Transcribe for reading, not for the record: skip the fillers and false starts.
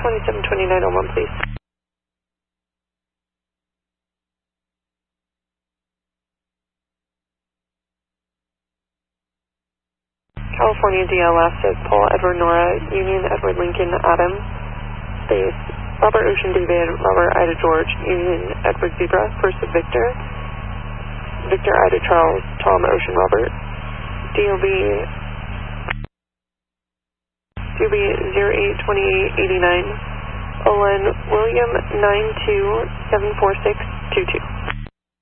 272901, please. California DL last is Paul Edward Nora, Union Edward Lincoln Adam, space Robert Ocean David, Robert Ida George, Union Edward Zebra, first of Victor, Victor Ida Charles, Tom Ocean Robert, DOB 082889, Olin William 9274622.